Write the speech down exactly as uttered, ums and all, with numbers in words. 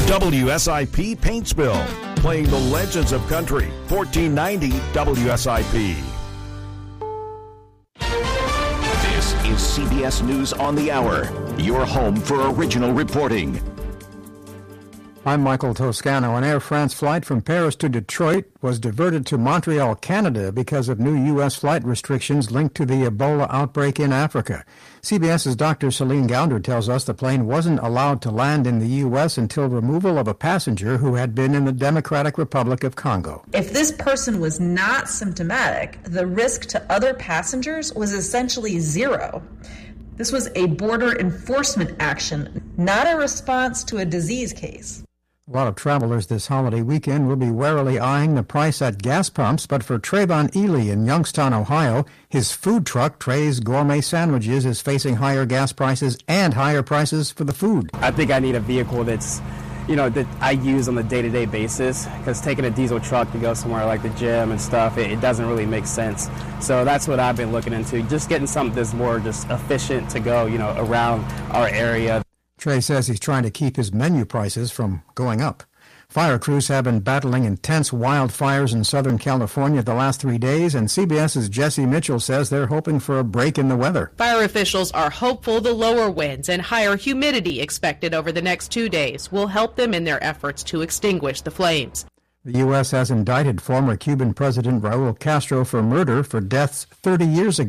W S I P Paintsville, playing the legends of country. fourteen ninety W S I P. This is C B S News on the Hour, your home for original reporting. I'm Michael Toscano. An Air France flight from Paris to Detroit was diverted to Montreal, Canada, because of new U S flight restrictions linked to the Ebola outbreak in Africa. CBS's Doctor Celine Gounder tells us the plane wasn't allowed to land in the U S until removal of a passenger who had been in the Democratic Republic of Congo. If this person was not symptomatic, the risk to other passengers was essentially zero. This was a border enforcement action, not a response to a disease case. A lot of travelers this holiday weekend will be warily eyeing the price at gas pumps, but for Trayvon Ely in Youngstown, Ohio, his food truck, Trey's Gourmet Sandwiches, is facing higher gas prices and higher prices for the food. I think I need a vehicle that's, you know, that I use on a day-to-day basis, because taking a diesel truck to go somewhere like the gym and stuff, it, it doesn't really make sense. So that's what I've been looking into, just getting something that's more just efficient to go, you know, around our area. Trey says he's trying to keep his menu prices from going up. Fire crews have been battling intense wildfires in Southern California the last three days, and CBS's Jesse Mitchell says they're hoping for a break in the weather. Fire officials are hopeful the lower winds and higher humidity expected over the next two days will help them in their efforts to extinguish the flames. The U S has indicted former Cuban President Raul Castro for murder for deaths thirty years ago.